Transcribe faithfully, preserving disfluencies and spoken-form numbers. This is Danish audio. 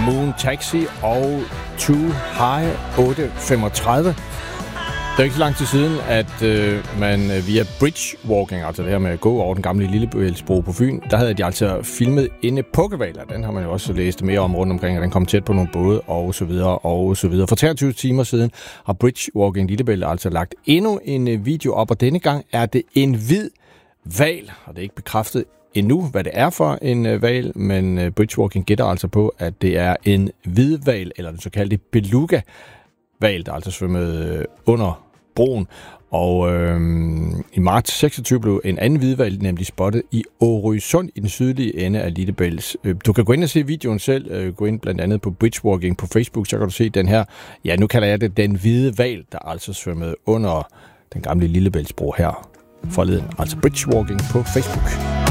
Moon Taxi og Too High otte femogtredive. Det er ikke så lang tid siden, at øh, man via bridge walking, altså det her med at gå over den gamle Lillebæltsbro på Fyn, der havde de altså filmet inde Pukkelvaler. Den har man jo også læst mere om rundt omkring, og den kom tæt på nogle både og så videre og så videre. For treogtyve timer siden har bridge walking Lillebælt altså lagt endnu en video op, og denne gang er det en hvid hval, og det er ikke bekræftet endnu, hvad det er for en øh, hval, men øh, bridgewalking gætter altså på, at det er en hvidhval, eller den såkaldte beluga-hval, der altså svømmede øh, under broen. Og øh, i marts seksogtyve blev en anden hvidhval nemlig spottet i Årøsund i den sydlige ende af Lillebælt. Du kan gå ind og se videoen selv, øh, gå ind blandt andet på bridgewalking på Facebook, så kan du se den her, ja nu kalder jeg det den hvide hval, der altså svømmede under den gamle Lillebæltsbro her forleden, altså bridgewalking på Facebook.